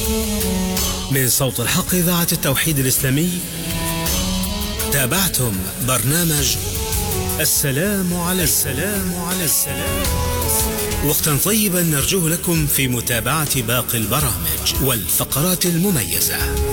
من صوت الحق إذاعة التوحيد الإسلامي تابعتم برنامج السلام على السلام. وقتا طيبا نرجوه لكم في متابعة باقي البرامج والفقرات المميزة.